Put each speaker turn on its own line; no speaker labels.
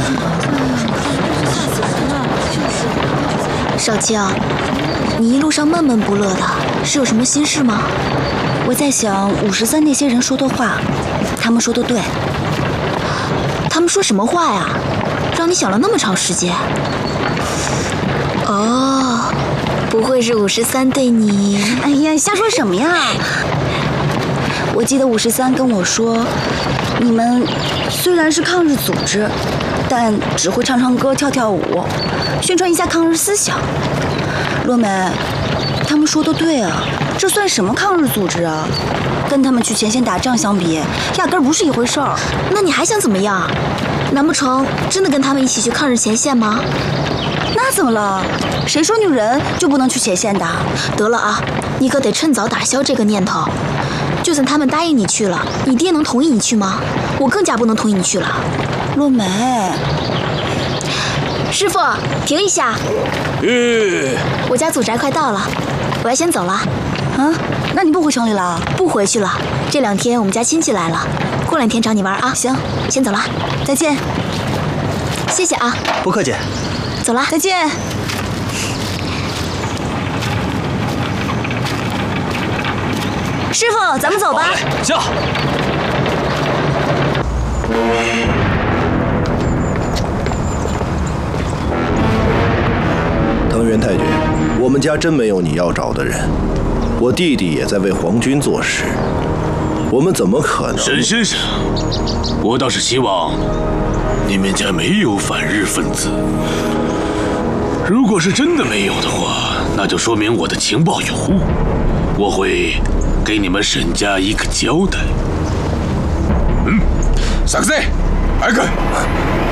少卿，你一路上闷闷不乐的，是有什么心事吗？
我在想53那些人说的话，他们说的对。
他们说什么话呀？让你想了那么长时间。哦，不会是53对你……
哎呀，瞎说什么呀！我记得53跟我说，你们虽然是抗日组织，但只会唱唱歌、跳跳舞，宣传一下抗日思想。洛美，他们说的对啊，这算什么抗日组织啊？跟他们去前线打仗相比，压根儿不是一回事儿。
那你还想怎么样？难不成真的跟他们一起去抗日前线吗？
那怎么了？谁说女人就不能去前线的？
得了啊，你可得趁早打消这个念头。就算他们答应你去了，你爹能同意你去吗？我更加不能同意你去了。
洛梅，
师傅，停一下。我家祖宅快到了，我要先走了。
啊？那你不回城里了？
不回去了，这2天我们家亲戚来了，过2天找你玩啊。
行，
先走了，
再见。
谢谢啊。
不客气。
走了，
再见。师傅，咱们走吧。
下。
藤原太君，我们家真没有你要找的人，我弟弟也在为皇军做事，我们怎么可能？
沈先生，我倒是希望你们家没有反日分子。如果是真的没有的话，那就说明我的情报有误，我会给你们沈家一个交代。
作勢，早く！